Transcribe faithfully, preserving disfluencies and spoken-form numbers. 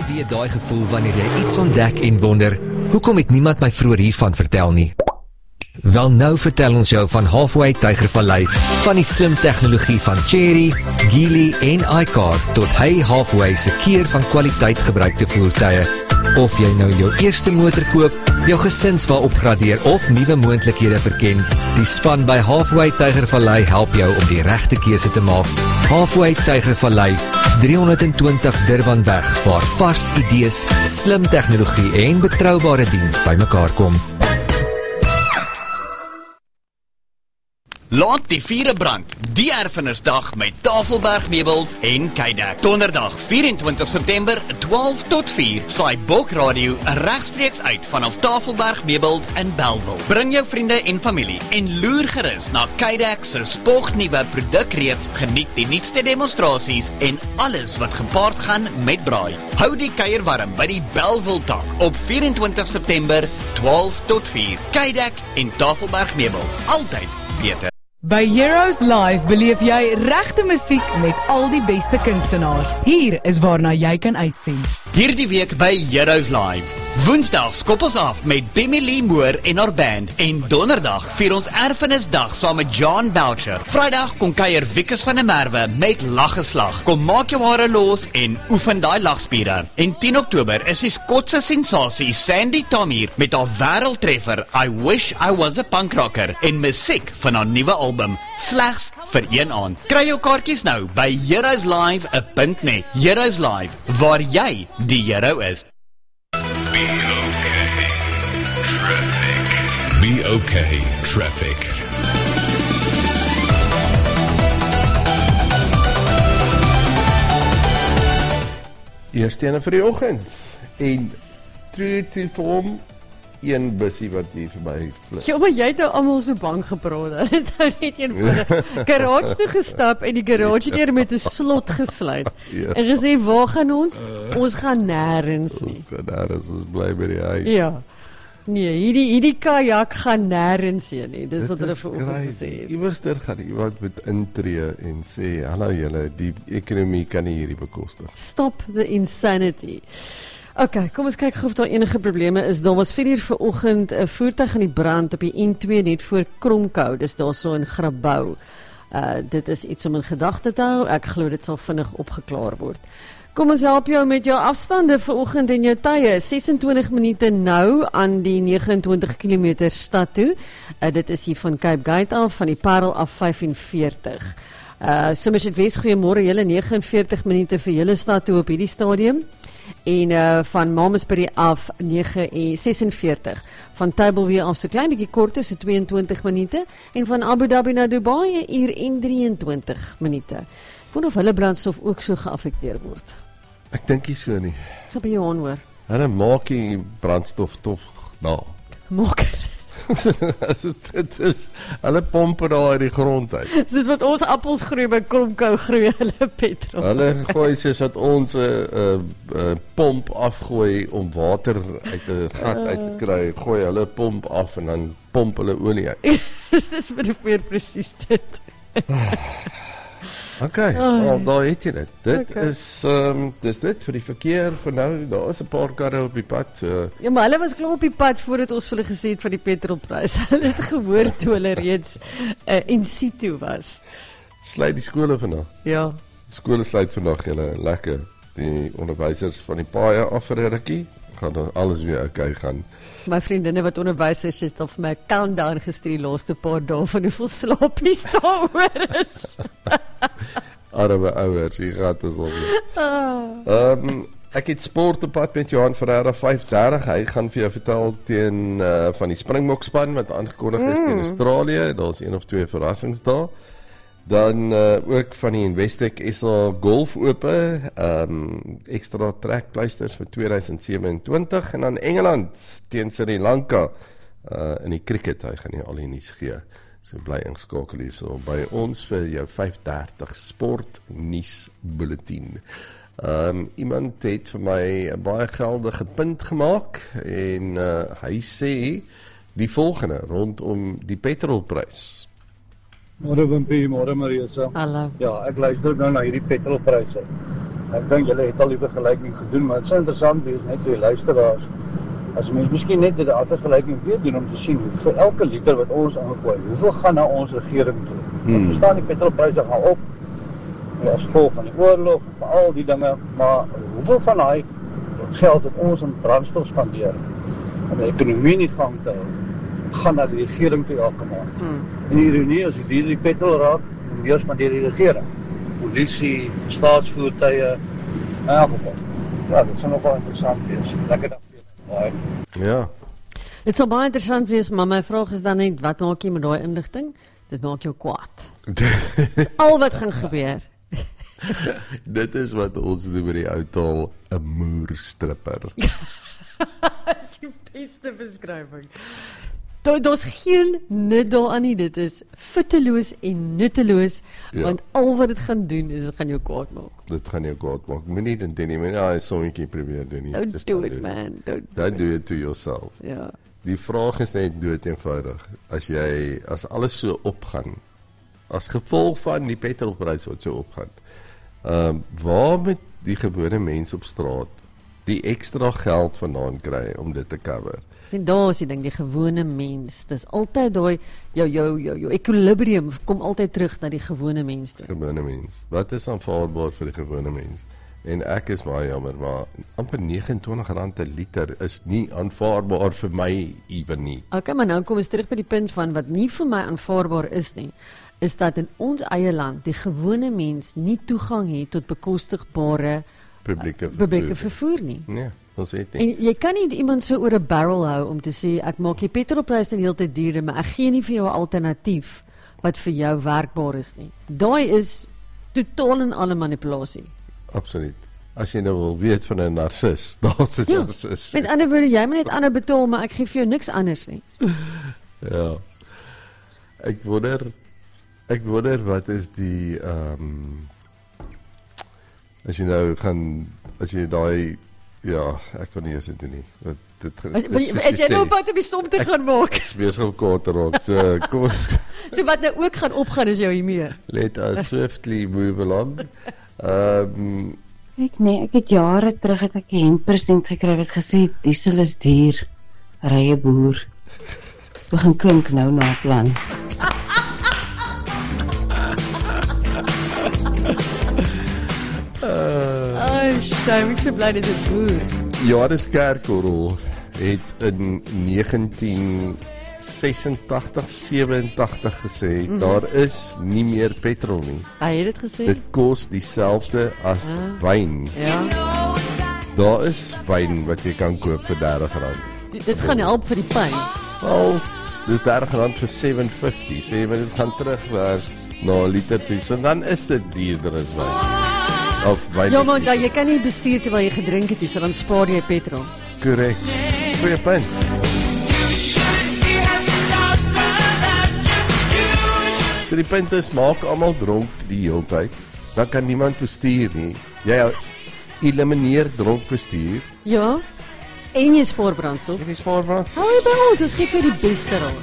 weet daai gevoel wanneer jy iets ontdek en wonder, hoekom het niemand my vroeër hiervan vertel nie? Wel nou vertel ons jou van Halfway Tygervallei, van die slim tegnologie van Chery, Geely en iCar tot hy Halfway se keer van kwaliteit gebruikte voertuie. Of jy nou jou eerste motor koop, jou gesinswa opgradeer of nuwe moontlikhede verken, die span by Halfway Tygervallei help jou om die regte keuse te maak. Halfway Tygervallei, driehonderdtwintig Durbanweg, waar vars idees, slim tegnologie en betroubare diens bymekaar kom. Laat die vierde brand, die erfenisdag met Tafelberg Meubels en Kydeck. Donderdag vyf-en-twintig September, twaalf tot vier, saai Bok Radio regstreeks uit vanaf Tafelberg Meubels in Bellville. Bring jou vriende en familie en loer gerus na Kydeck se spognuwe produkreeks, geniet die nuutste demonstrasies en alles wat gepaard gaan met braai. Hou die kuier warm by die Bellville tak op vyf-en-twintig September, twaalf tot vier. Kydeck en Tafelberg Meubels, altyd beter. By Heroes Live beleef jy regte musiek met al die beste kunstenaars. Hier is waarna jy kan uitsien. Hierdie week by Heroes Live. Woensdag skop ons af met Demi Lee Moore en haar band en donderdag vier ons erfenisdag saam met John Belcher. Vrydag kom kuier Wiekes van der Merwe met laggeslag. Kom maak jou hare los en oefen daai lagspiere. En tien Oktober is die Skotse sensasie Sandy Tomier met haar wêreldtreffer I Wish I Was a Punk Rocker en musiek van haar nuwe album slegs vir een aand. Kry jou kaartjies nou by heroes live punt net. Heroes Live, waar jy die hero is. Be okay, traffic. Eerste ene vir die oggend. En true to form, een bussie wat hier verby vlieg. Ja, maar jy het nou almal so bang gepraat. Dit nou net een voor garage toe gestap en die garage deur met 'n slot gesluit. Ja. En gesê, waar gaan ons? Uh, ons gaan nêrens nie. Ons gaan nêrens, ons bly by die huis. Ja. Nee, hierdie hierdie kajak gaan nêrens heen nie. Dis wat hulle vanoggend gesê het. Iewers dit gaan iemand moet intree en sê, hallo julle, die ekonomie kan nie hierdie bekostig. Stop the insanity. Ok, kom ons kyk of daar enige probleme is. Daar was vier uur vanoggend 'n voertuig in die brand op die N twee net voor Kromkou. Dis daar so in Grabouw. Uh, dit is iets om in gedagte te hou. Ek glo dit sal vinnig opgeklaar word. Kom ons help jou met jou afstande vanoggend en jou tye. ses-en-twintig minute nou aan die negenentwintig kilometer stad toe. Uh, dit is hier van Cape Gate af, van die Parel af vyf en veertig. Uh, Somerset West, goeiemôre, julle nege en veertig minute vir julle stad toe op hierdie stadium. En uh, van Malmesbury af nege en ses en veertig. Van Tablewee af so klein bietjie korter, so twee en twintig minute. En van Abu Dhabi na Dubai, een uur en drie en twintig minute. Ek wonder of hulle brandstof ook so geaffekteer word. Ek dink nie so nie. Ek sal by jou aanhoor. Hulle maak die brandstof tog na. Maak Dit is, hulle pomp daar uit die grond uit. Soos wat ons appels groei by Kromkou groei hulle petrol. Hulle gooi soos wat ons 'n uh, uh, uh, pomp afgooi om water uit 'n gat uit te kry, gooi hulle pomp af en dan pomp hulle olie uit. Dis meer presies dit. Ok, oh, daar het jy dit. Dit Okay. is, um, dis dit vir die verkeer vir nou, daar is 'n paar karre op die pad. So. Ja, maar hulle was klaar op die pad voordat ons vir hulle gesê het van die petrolprys. Hulle het gehoor toe hulle reeds uh, in situ was. Sluit die skole vandag. Ja. Skole sluit vandag, julle lekker. Die onderwysers van die paaie af vir 'n rukkie. Gaan dan alles weer okay gaan. My vriendinne wat onderwysers is, het vir my 'n countdown gestuur die laaste paar dae van hoeveel slaapies daaroor is. Arme ouers, hier gaat ons op. Um, ek het sport op pad met Johan Ferreira vyf dertig. Hy gaan vir jou vertel teen uh, van die Springbokspan wat aangekondig is mm. teen Australië. Daar's een of twee verrassings daar. Dan uh, ook van die Investec S A Golf Ope, um, extra trekpleisters vir tweeduisend sewe-en-twintig en dan Engeland teen Sri Lanka uh, in die cricket. Hy gaan nie al die nuus gee. So bly ingeskakel hier so by ons vir jou vyf dertig sport nuus bulletin. Um, iemand het vir my 'n baie geldige punt gemaak en uh, hy sê die volgende rondom die petrolprys. Môre Wimpie, môre Marisa. Hallo. Ja, ek luister nou na hierdie petrolpryse. Ek dink julle het al die vergelyking gedoen, maar dit sou interessant wees net vir die luisteraars. As mens miskien net dit 'n vergelyking weer doen om te sien hoe vir elke liter wat ons ingooi, hoeveel gaan na ons regering toe. Hmm. Ons verstaan die petrolpryse gaan op. As gevolg van die oorlog, van al die dinge, maar hoeveel van daai geld wat ons aan brandstof spandeer om die ekonomie nie gang te hou, gaan na die regering toe elke maand. Hmm. En die ironie, as die duurder die petrol raak, hoe meer spandeer die regering. Polisie, staatsvoertuie, in elk geval. Ja, dit sal nogal interessant wees. Lekker dag vir julle. Ja. Dit sal baie interessant wees, maar my vraag is dan net, wat maak jy met daai inligting? Dit maak jou kwaad. Dis al wat gaan gebeur. Dit is wat ons noem in die ou taal 'n moerstripper. Dis die beste beskrywing. Daar daar's geen nut daaraan nie. Dit is futteloos en nutteloos, ja. Want al wat dit gaan doen is dit gaan jou kwaad maak. Dit gaan jou kwaad maak. Moenie dit doen nie. Moenie daai sommetjie probeer doen nie. Don't Just do don't it, man. Don't Don't do it to yourself. Ja. Die vraag is net dood eenvoudig. As jy as alles so opgaan, as gevolg van die petrolprys wat so opgaan, ehm um, waar moet die gewone mens op straat die ekstra geld vandaan kry om dit te cover? Sien, daar is die ding, die gewone mens. Dis altyd daai jou jou jou jou equilibrium kom altyd terug na die gewone mens toe. Gewone mens. Wat is aanvaarbaar vir die gewone mens? En ek is baie jammer, maar amper negenentwintig rand per liter is nie aanvaarbaar vir my ewen nie. Okay, maar nou kom ons terug by die punt van wat nie vir my aanvaarbaar is nie, is dat in ons eie land die gewone mens nie toegang het tot bekostigbare publieke uh, publieke vervoer nie. Nee, ons het nie. En jy kan nie iemand so oor 'n barrel hou om te sê ek maak die petrolpryse die hele tyd duurder, maar ek gee nie vir jou 'n alternatief wat vir jou werkbaar is nie. Daai is totaal en alle manipulasie. Absoluut. As jy nou wil weet van 'n narcis, daar's 'n Ja, narcis. met ander woorde, jy moet net ander betaal, maar ek gee vir jou niks anders nie. Ja. Ek wonder ek wonder wat is die ehm um, as jy nou gaan as jy daai ja, ek kan nie eens dit doen nie. Wat dit As, as jy nou op pad om die som te gaan maak. Ek is besig om kwaad te raak. So kom ons So wat nou ook gaan opgaan is jou hiermee. let us swiftly move along. Ehm um, Kyk nee, ek het jare terug het ek 'n hempersent gekry wat gesê diesel is duur. Ry 'n boer. Dit begin klink nou na plan. Ai, shame, ek is so bly dis 'n boer. Johannes Kerkorrel het in negentien sesentagtig sewenentagtig gesê mm. daar is nie meer petrol nie. Hy het dit gesê. Dit kos dieselfde as Ah. wyn. Ja. Daar is wyn wat jy kan koop vir dertig rand. Dit, dit gaan help vir die pyn. Wel, dis dertig rand vir sewe vyftig. So jy moet dit gaan terugwerk na 'n liter toe. So dan is dit duurder as wyn. Of wyn. Ja, maar jy kan nie bestuur terwyl jy gedrink het nie, so dan spaar jy petrol. Korrek. Goeie punt. So die punt is, maak almal dronk die hele tyd. Dan kan niemand bestuur nie. Jy elimineer dronk bestuur. Ja. En jy spaar brandstof. Jy spaar brandstof. Hou jy by ons, ons gee vir die beste raad.